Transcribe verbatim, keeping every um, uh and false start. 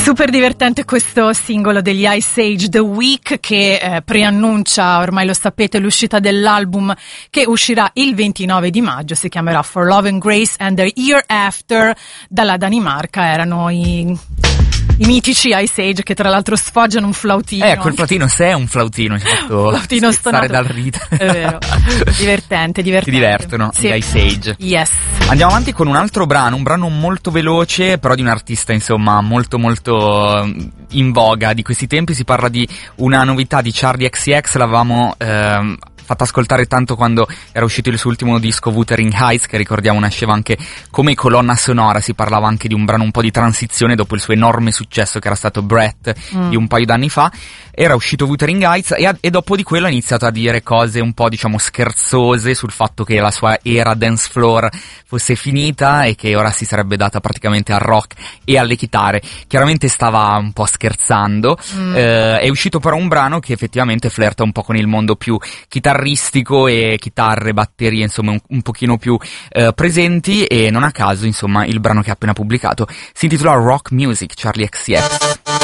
Super divertente questo singolo degli Ice Age, The Week, che eh, preannuncia, ormai lo sapete, l'uscita dell'album che uscirà il ventinove di maggio, si chiamerà For Love and Grace and the Year After. Dalla Danimarca erano i, i mitici Ice Age, che tra l'altro sfoggiano un flautino. Ecco, il flautino, se è un flautino, ci ha fatto flautino stonato dal ridere. È vero, divertente, divertente. Si divertono, sì. Gli Ice Age. Yes. Andiamo avanti con un altro brano, un brano molto veloce, però di un artista, insomma, molto molto in voga di questi tempi. Si parla di una novità di Charli X C X, l'avevamo ehm, fatta ascoltare tanto quando era uscito il suo ultimo disco Wuthering Heights, che ricordiamo nasceva anche come colonna sonora. Si parlava anche di un brano un po' di transizione dopo il suo enorme successo che era stato Breath mm. di un paio d'anni fa. Era uscito Wuthering Heights e, a, e dopo di quello ha iniziato a dire cose un po' diciamo scherzose sul fatto che la sua era dance floor fosse finita e che ora si sarebbe data praticamente al rock e alle chitarre. Chiaramente stava un po' scherzando. mm. eh, è uscito però un brano che effettivamente flirta un po' con il mondo più chitarristico e chitarre, batterie insomma un, un pochino più eh, presenti, e non a caso insomma il brano che ha appena pubblicato si intitola Rock Music, Charli X C X.